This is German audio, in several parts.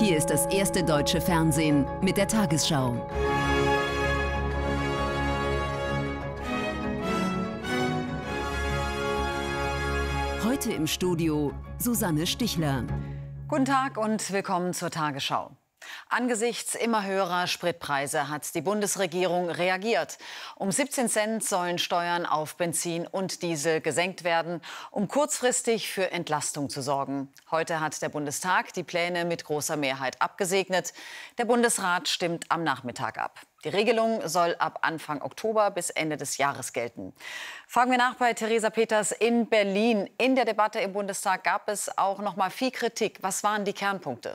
Hier ist das erste deutsche Fernsehen mit der Tagesschau. Heute im Studio Susanne Stichler. Guten Tag und willkommen zur Tagesschau. Angesichts immer höherer Spritpreise hat die Bundesregierung reagiert. Um 17 Cent sollen Steuern auf Benzin und Diesel gesenkt werden, um kurzfristig für Entlastung zu sorgen. Heute hat der Bundestag die Pläne mit großer Mehrheit abgesegnet. Der Bundesrat stimmt am Nachmittag ab. Die Regelung soll ab Anfang Oktober bis Ende des Jahres gelten. Fragen wir nach bei Theresa Peters in Berlin. In der Debatte im Bundestag gab es auch noch mal viel Kritik. Was waren die Kernpunkte?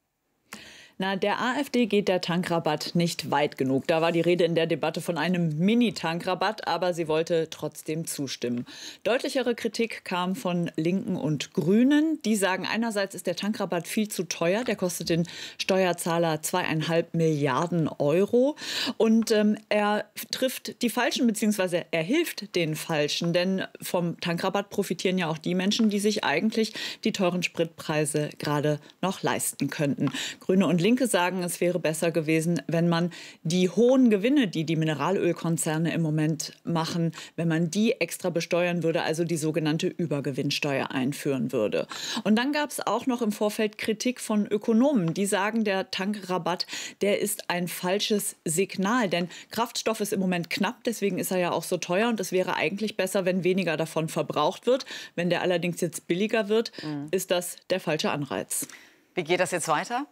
Der AfD geht der Tankrabatt nicht weit genug. Da war die Rede in der Debatte von einem Mini-Tankrabatt, aber sie wollte trotzdem zustimmen. Deutlichere Kritik kam von Linken und Grünen. Die sagen, einerseits ist der Tankrabatt viel zu teuer. Der kostet den Steuerzahler 2,5 Milliarden Euro. Und er trifft die Falschen, beziehungsweise er hilft den Falschen. Denn vom Tankrabatt profitieren ja auch die Menschen, die sich eigentlich die teuren Spritpreise gerade noch leisten könnten. Grüne und Linke sagen, es wäre besser gewesen, wenn man die hohen Gewinne, die die Mineralölkonzerne im Moment machen, wenn man die extra besteuern würde, also die sogenannte Übergewinnsteuer einführen würde. Und dann gab es auch noch im Vorfeld Kritik von Ökonomen, die sagen, der Tankrabatt, der ist ein falsches Signal, denn Kraftstoff ist im Moment knapp, deswegen ist er ja auch so teuer und es wäre eigentlich besser, wenn weniger davon verbraucht wird. Wenn der allerdings jetzt billiger wird, ist das der falsche Anreiz. Wie geht das jetzt weiter?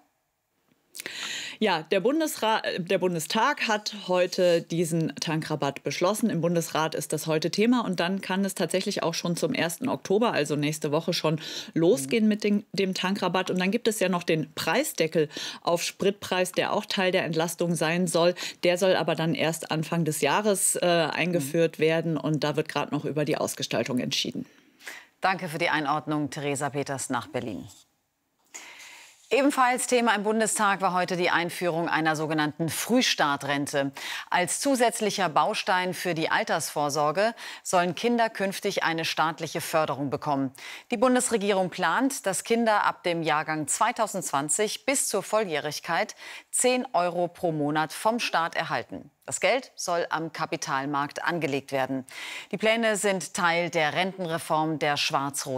Ja, der Bundestag hat heute diesen Tankrabatt beschlossen. Im Bundesrat ist das heute Thema und dann kann es tatsächlich auch schon zum 1. Oktober, also nächste Woche schon losgehen mit dem Tankrabatt. Und dann gibt es ja noch den Preisdeckel auf Spritpreis, der auch Teil der Entlastung sein soll. Der soll aber dann erst Anfang des Jahres eingeführt werden und da wird gerade noch über die Ausgestaltung entschieden. Danke für die Einordnung, Theresa Peters nach Berlin. Ebenfalls Thema im Bundestag war heute die Einführung einer sogenannten Frühstartrente. Als zusätzlicher Baustein für die Altersvorsorge sollen Kinder künftig eine staatliche Förderung bekommen. Die Bundesregierung plant, dass Kinder ab dem Jahrgang 2020 bis zur Volljährigkeit 10 Euro pro Monat vom Staat erhalten. Das Geld soll am Kapitalmarkt angelegt werden. Die Pläne sind Teil der Rentenreform der schwarz-roten